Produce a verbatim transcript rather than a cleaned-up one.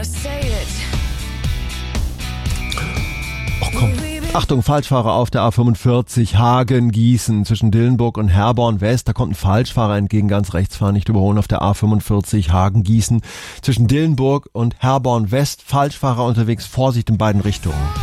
Oh komm. Achtung, Falschfahrer auf der A fünfundvierzig, Hagen, Gießen, zwischen Dillenburg und Herborn West. Da kommt ein Falschfahrer entgegen, ganz rechts fahren, nicht überholen auf der A fünfundvierzig, Hagen, Gießen, zwischen Dillenburg und Herborn West. Falschfahrer unterwegs, Vorsicht in beiden Richtungen.